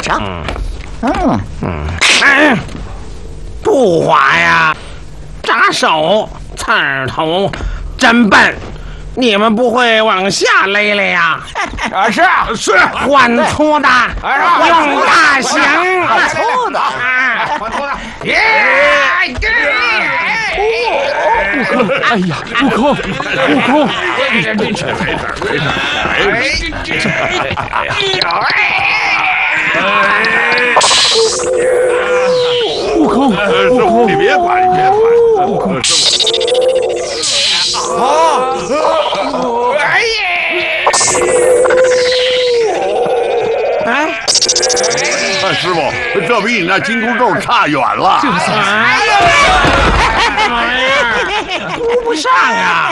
上。 不滑呀，扎手，刺儿头，真笨！你们不会往下勒了呀？ 是换粗的，用大型， 粗的， 换粗的， 哎呀，悟空，悟空， 你别管，悟空，师傅，这比你那金箍咒差远了。 顾不上啊！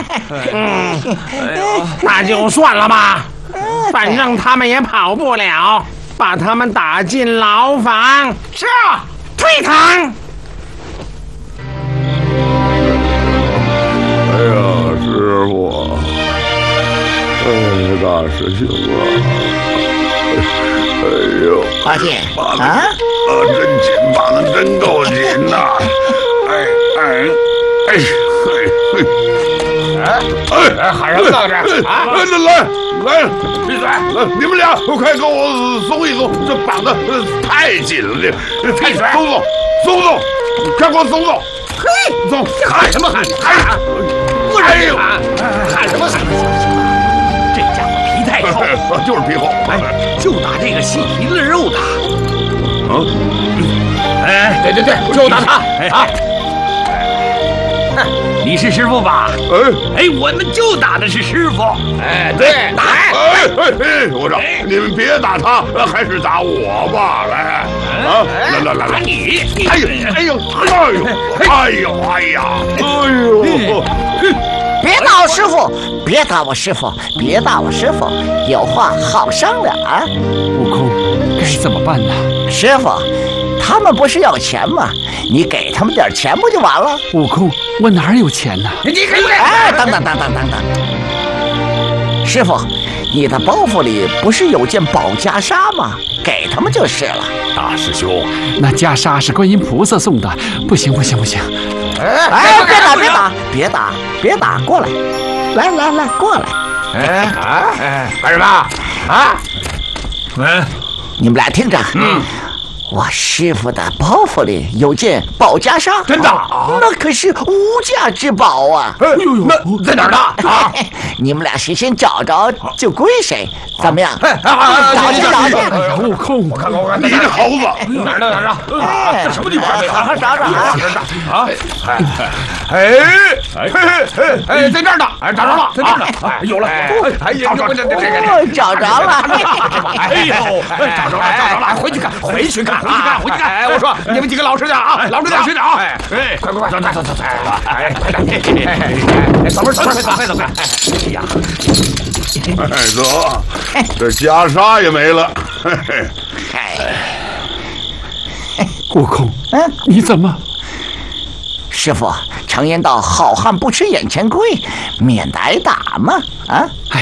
那就算了吧，反正他们也跑不了，把他们打进牢房。是啊，退堂。 哎呀，师傅，大师兄啊！哎呦， 八戒啊， 真紧，绑得真够紧呐！喊什么呢这？来，闭嘴！你们俩快给我松一松，这绑得太紧了，这太松，松，快给我松！嘿，松！喊什么喊？哎呦，喊什么喊？ 这家伙皮太厚， 就是皮厚， 就打这个细皮嫩肉的。 对，就打他啊！ 你是师傅吧？我们就打的是师傅。 对，打！我说你们别打他，还是打我吧！来，来， 打你！ 哎呦！ 别打我师傅，别打我师傅，别打我师傅，有话好商量啊！ 悟空，该怎么办呢？ 师傅，他们不是要钱吗？你给他们点钱不就完了？ 悟空，我哪有钱呢？ 你给我！ 哎，等，师傅，你的包袱里不是有件宝袈裟吗？给他们就是了。 大师兄， 那袈裟是观音菩萨送的，不行！ 哎，别打，过来，来，过来。 干什么啊？ 你们俩听着，我师傅的包袱里有件宝袈裟， 真的？ 那可是无价之宝啊！ 那在哪儿呢？啊！ 你们俩谁先找着就归谁，怎么样？找去！ 悟空， 我看，你这猴子哪儿呢？这什么地方？ 找啊！ 在这儿呢！找着了，在这儿呢！有了！ 找着了！ 找着了！回去看！我说你们几个老实点啊！老实点！快！走！哎呀！走，这袈裟也没了。 悟空，你怎么？ 师傅，常言道，好汉不吃眼前亏，免得挨打嘛！啊！ 哎